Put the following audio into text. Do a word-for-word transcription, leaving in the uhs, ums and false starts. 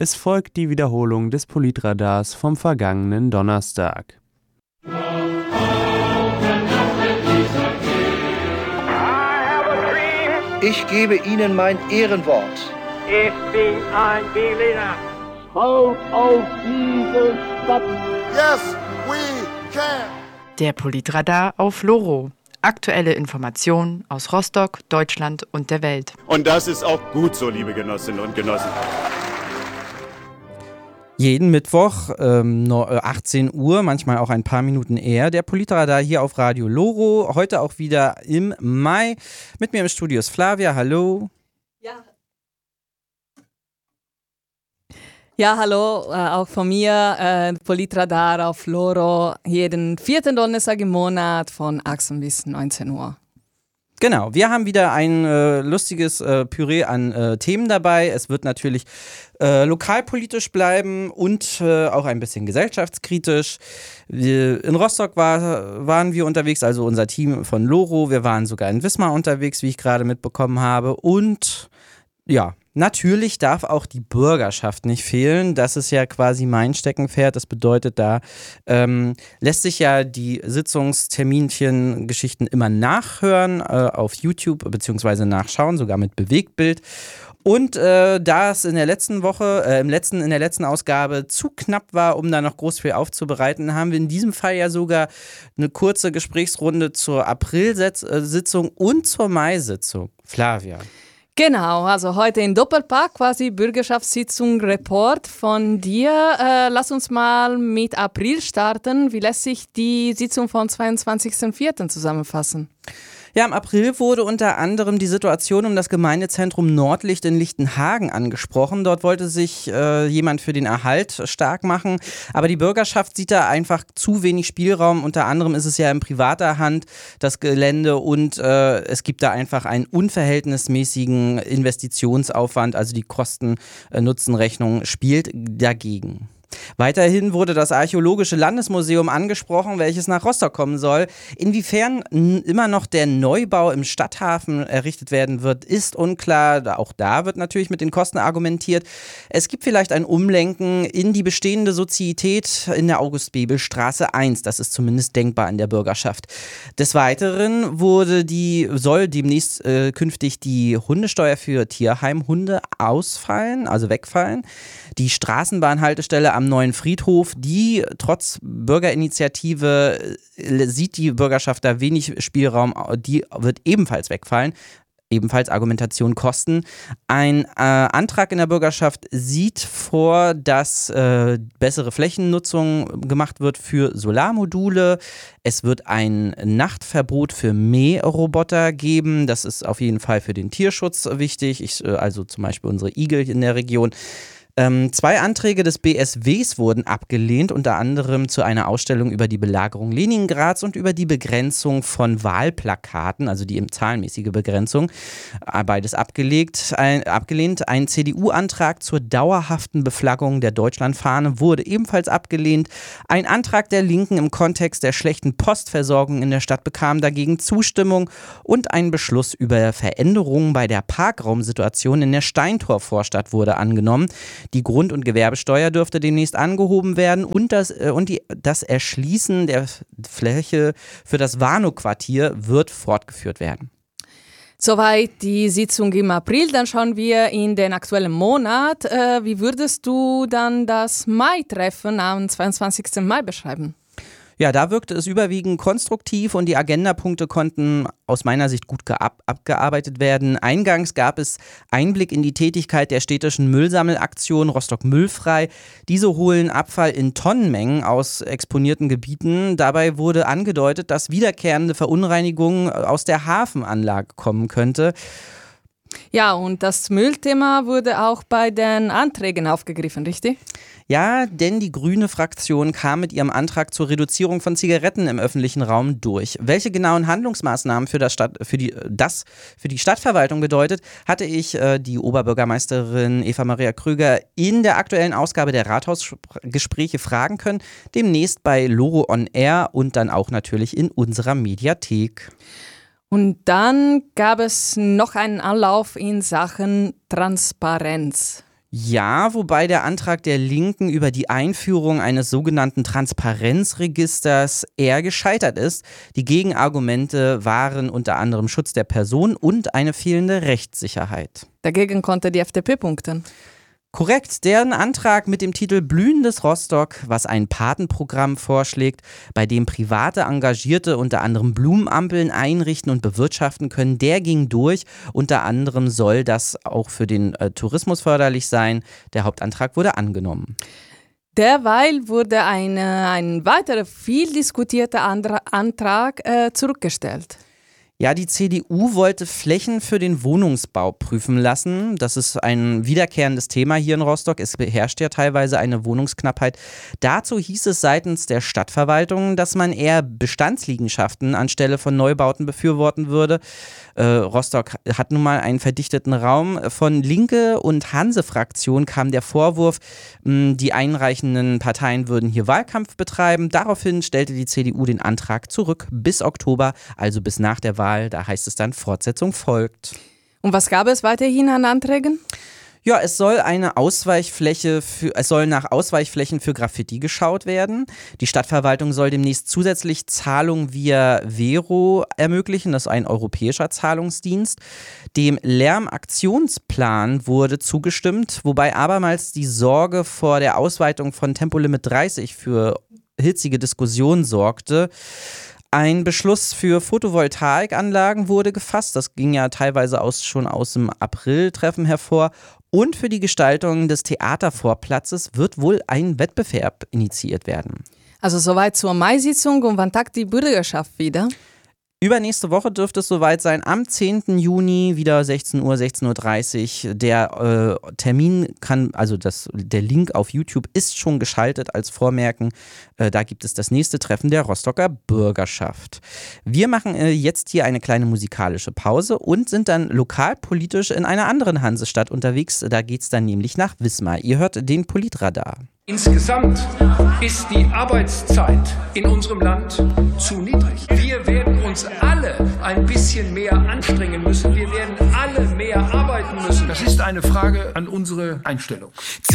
Es folgt die Wiederholung des Politradars vom vergangenen Donnerstag. Ich gebe Ihnen mein Ehrenwort. Ich bin ein Berliner. Haut auf diese Stadt. Yes, we can. Der Politradar auf Loro. Aktuelle Informationen aus Rostock, Deutschland und der Welt. Und das ist auch gut so, liebe Genossinnen und Genossen. Jeden Mittwoch, ähm, achtzehn Uhr, manchmal auch ein paar Minuten eher, der Politradar hier auf Radio Loro. Heute auch wieder im Mai. Mit mir im Studio ist Flavia, hallo. Ja. Ja, hallo, äh, auch von mir, äh, Politradar auf Loro, jeden vierten Donnerstag im Monat von achtzehn bis neunzehn Uhr. Genau, wir haben wieder ein äh, lustiges äh, Püree an äh, Themen dabei. Es wird natürlich äh, lokalpolitisch bleiben und äh, auch ein bisschen gesellschaftskritisch. Wir, in Rostock war, waren wir unterwegs, also unser Team von Loro. Wir waren sogar in Wismar unterwegs, wie ich gerade mitbekommen habe. Und ja, natürlich darf auch die Bürgerschaft nicht fehlen. Das ist ja quasi mein Steckenpferd. Das bedeutet, da ähm, lässt sich ja die Sitzungsterminchen-Geschichten immer nachhören äh, auf YouTube beziehungsweise nachschauen, sogar mit Bewegtbild. Und äh, da es in der letzten Woche, äh, im letzten, in der letzten Ausgabe zu knapp war, um da noch groß viel aufzubereiten, haben wir in diesem Fall ja sogar eine kurze Gesprächsrunde zur April-Sitzung und zur Mai-Sitzung. Flavia. Genau, also heute in Doppelpack, quasi Bürgerschaftssitzung Report von dir. Äh, lass uns mal mit April starten. Wie lässt sich die Sitzung vom zweiundzwanzigsten vierten zusammenfassen? Ja, im April wurde unter anderem die Situation um das Gemeindezentrum Nordlicht in Lichtenhagen angesprochen. Dort wollte sich äh, jemand für den Erhalt stark machen, aber die Bürgerschaft sieht da einfach zu wenig Spielraum. Unter anderem ist es ja in privater Hand, das Gelände, und äh, es gibt da einfach einen unverhältnismäßigen Investitionsaufwand, also die Kosten-Nutzen-Rechnung spielt dagegen. Weiterhin wurde das Archäologische Landesmuseum angesprochen, welches nach Rostock kommen soll. Inwiefern n- immer noch der Neubau im Stadthafen errichtet werden wird, ist unklar. Auch da wird natürlich mit den Kosten argumentiert. Es gibt vielleicht ein Umlenken in die bestehende Sozietät in der August-Bebel-Straße eins. Das ist zumindest denkbar in der Bürgerschaft. Des Weiteren wurde die, soll demnächst äh, künftig die Hundesteuer für Tierheimhunde ausfallen, also wegfallen. Die Straßenbahnhaltestelle am neuen Friedhof, die trotz Bürgerinitiative äh, sieht die Bürgerschaft da wenig Spielraum, die wird ebenfalls wegfallen. Ebenfalls Argumentation Kosten. Ein äh, Antrag in der Bürgerschaft sieht vor, dass äh, bessere Flächennutzung gemacht wird für Solarmodule. Es wird ein Nachtverbot für Mähroboter geben. Das ist auf jeden Fall für den Tierschutz wichtig. Ich, äh, also zum Beispiel unsere Igel in der Region. Ähm, zwei Anträge des B S Ws wurden abgelehnt, unter anderem zu einer Ausstellung über die Belagerung Leningrads und über die Begrenzung von Wahlplakaten, also die zahlenmäßige Begrenzung. Beides abgelegt, ein, abgelehnt. Ein C D U-Antrag zur dauerhaften Beflaggung der Deutschlandfahne wurde ebenfalls abgelehnt. Ein Antrag der Linken im Kontext der schlechten Postversorgung in der Stadt bekam dagegen Zustimmung, und ein Beschluss über Veränderungen bei der Parkraumsituation in der Steintor-Vorstadt wurde angenommen. Die Grund- und Gewerbesteuer dürfte demnächst angehoben werden, und das, äh, und die, das Erschließen der Fläche für das Warnow-Quartier wird fortgeführt werden. Soweit die Sitzung im April. Dann schauen wir in den aktuellen Monat. Äh, wie würdest du dann das Mai-Treffen am zweiundzwanzigsten Mai beschreiben? Ja, da wirkte es überwiegend konstruktiv, und die Agendapunkte konnten aus meiner Sicht gut geab- abgearbeitet werden. Eingangs gab es Einblick in die Tätigkeit der städtischen Müllsammelaktion Rostock Müllfrei. Diese holen Abfall in Tonnenmengen aus exponierten Gebieten. Dabei wurde angedeutet, dass wiederkehrende Verunreinigungen aus der Hafenanlage kommen könnte. Ja, und das Müllthema wurde auch bei den Anträgen aufgegriffen, richtig? Ja, denn die grüne Fraktion kam mit ihrem Antrag zur Reduzierung von Zigaretten im öffentlichen Raum durch. Welche genauen Handlungsmaßnahmen für, das, Stadt, für, die, das für die Stadtverwaltung bedeutet, hatte ich äh, die Oberbürgermeisterin Eva-Maria Krüger in der aktuellen Ausgabe der Rathausgespräche fragen können. Demnächst bei Loro on Air und dann auch natürlich in unserer Mediathek. Und dann gab es noch einen Anlauf in Sachen Transparenz. Ja, wobei der Antrag der Linken über die Einführung eines sogenannten Transparenzregisters eher gescheitert ist. Die Gegenargumente waren unter anderem Schutz der Person und eine fehlende Rechtssicherheit. Dagegen konnte die F D P punkten. Korrekt, deren Antrag mit dem Titel Blühendes Rostock, was ein Patenprogramm vorschlägt, bei dem private Engagierte unter anderem Blumenampeln einrichten und bewirtschaften können, der ging durch. Unter anderem soll das auch für den äh, Tourismus förderlich sein. Der Hauptantrag wurde angenommen. Derweil wurde eine, ein weiterer viel diskutierter Andra- Antrag äh, zurückgestellt. Ja, die C D U wollte Flächen für den Wohnungsbau prüfen lassen. Das ist ein wiederkehrendes Thema hier in Rostock. Es herrscht ja teilweise eine Wohnungsknappheit. Dazu hieß es seitens der Stadtverwaltung, dass man eher Bestandsliegenschaften anstelle von Neubauten befürworten würde. Äh, Rostock hat nun mal einen verdichteten Raum. Von Linke und Hanse-Fraktion kam der Vorwurf, mh, die einreichenden Parteien würden hier Wahlkampf betreiben. Daraufhin stellte die C D U den Antrag zurück bis Oktober, also bis nach der Wahl. Da heißt es dann, Fortsetzung folgt. Und was gab es weiterhin an Anträgen? Ja, es soll eine Ausweichfläche für, es soll nach Ausweichflächen für Graffiti geschaut werden. Die Stadtverwaltung soll demnächst zusätzlich Zahlungen via Vero ermöglichen. Das ist ein europäischer Zahlungsdienst. Dem Lärmaktionsplan wurde zugestimmt, wobei abermals die Sorge vor der Ausweitung von Tempolimit dreißig für hitzige Diskussionen sorgte. Ein Beschluss für Photovoltaikanlagen wurde gefasst. Das ging ja teilweise aus, schon aus dem April-Treffen hervor. Und für die Gestaltung des Theatervorplatzes wird wohl ein Wettbewerb initiiert werden. Also soweit zur Mai-Sitzung. Und wann tagt die Bürgerschaft wieder? Übernächste Woche dürfte es soweit sein, am zehnten Juni, wieder sechzehn Uhr, sechzehn Uhr dreißig. Der äh, Termin kann, also das, der Link auf YouTube ist schon geschaltet als Vormerken. Äh, da gibt es das nächste Treffen der Rostocker Bürgerschaft. Wir machen äh, jetzt hier eine kleine musikalische Pause und sind dann lokalpolitisch in einer anderen Hansestadt unterwegs. Da geht es dann nämlich nach Wismar. Ihr hört den Politradar. Insgesamt ist die Arbeitszeit in unserem Land zu niedrig. Wir werden uns alle ein bisschen mehr anstrengen müssen. Wir werden alle mehr arbeiten müssen. Das ist eine Frage an unsere Einstellung.